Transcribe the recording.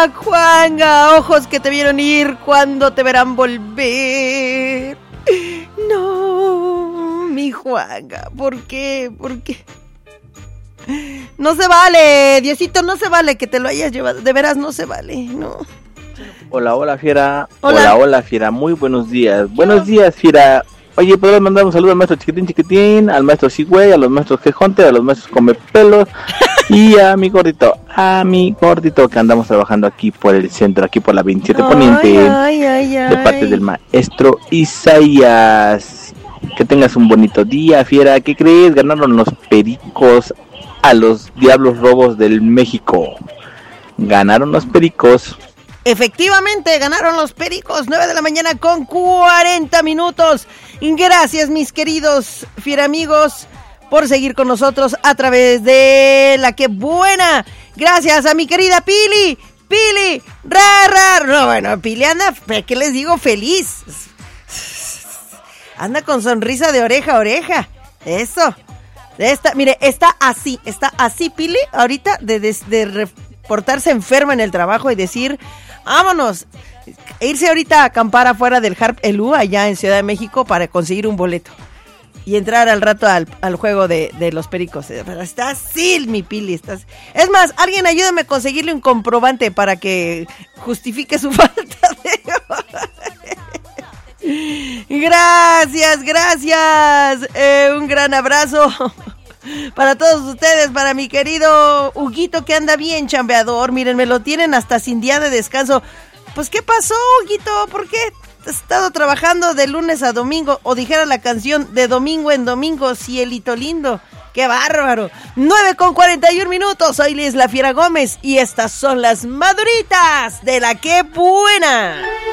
Juanga, ojos que te vieron ir, ¿cuándo te verán volver? No, mi Juanga, ¿por qué? ¿Por qué? No se vale, Diosito, no se vale que te lo hayas llevado, de veras no se vale, no. Hola, Fiera. Hola, Fiera, muy buenos días. Buenos días, Fiera. Oye, ¿podrías mandar un saludo al maestro Chiquitín, al maestro Sigüey, a los maestros Quejonte, a los maestros Comepelos y a mi gordito que andamos trabajando aquí por el centro, aquí por la 27 Poniente, de parte del maestro Isaías. Que tengas un bonito día, Fiera. ¿Qué crees? Ganaron los Pericos a los Diablos Robos del México. Ganaron los Pericos. Efectivamente, ganaron los Pericos, 9 de la mañana con 40 minutos. Gracias, mis queridos fieramigos, por seguir con nosotros a través de la que buena. Gracias a mi querida Pili, No, bueno, Pili anda, ¿qué les digo? Feliz. Anda con sonrisa de oreja a oreja. Eso. Mire, está así Pili, ahorita de reportarse enferma en el trabajo y decir... Vámonos, irse ahorita a acampar afuera del Harp Elú, allá en Ciudad de México, para conseguir un boleto y entrar al rato al juego de los Pericos. Pero está así, mi Pili. Es más, alguien ayúdame a conseguirle un comprobante para que justifique su falta de... Gracias. Un gran abrazo para todos ustedes, para mi querido Huguito, que anda bien chambeador. Miren, me lo tienen hasta sin día de descanso. Pues, ¿qué pasó, Huguito? ¿Por qué has estado trabajando de lunes a domingo? O dijera la canción, de domingo en domingo, cielito lindo. ¡Qué bárbaro! 9:41 minutos. Soy Liz La Fiera Gómez y estas son las maduritas de la que buena.